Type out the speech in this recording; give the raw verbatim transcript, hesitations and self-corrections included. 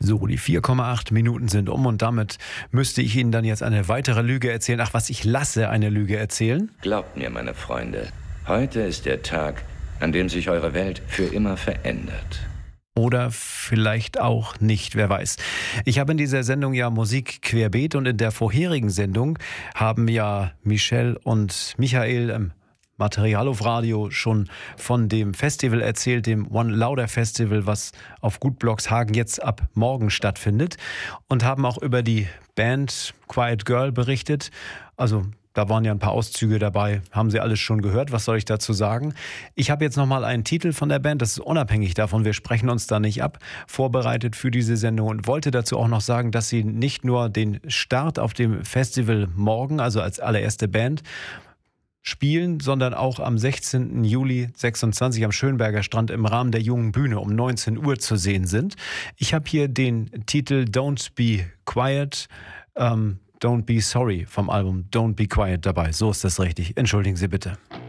So, die vier Komma acht Minuten sind um und damit müsste ich Ihnen dann jetzt eine weitere Lüge erzählen. Ach, was, ich lasse eine Lüge erzählen? Glaubt mir, meine Freunde, heute ist der Tag, an dem sich eure Welt für immer verändert. Oder vielleicht auch nicht, wer weiß. Ich habe in dieser Sendung ja Musik querbeet und in der vorherigen Sendung haben ja Michelle und Michael im Material auf Radio schon von dem Festival erzählt, dem One Louder Festival, was auf Gut Blockshagen jetzt ab morgen stattfindet, und haben auch über die Band Quiet Girl berichtet. Also da waren ja ein paar Auszüge dabei, haben Sie alles schon gehört, was soll ich dazu sagen? Ich habe jetzt nochmal einen Titel von der Band, das ist unabhängig davon, wir sprechen uns da nicht ab, vorbereitet für diese Sendung und wollte dazu auch noch sagen, dass sie nicht nur den Start auf dem Festival morgen, also als allererste Band, spielen, sondern auch am sechzehnten Juli sechsundzwanzig am Schönberger Strand im Rahmen der Jungen Bühne um neunzehn Uhr zu sehen sind. Ich habe hier den Titel Don't Be Quiet, ähm, Don't Be Sorry vom Album Don't Be Quiet dabei. So ist das richtig. Entschuldigen Sie bitte.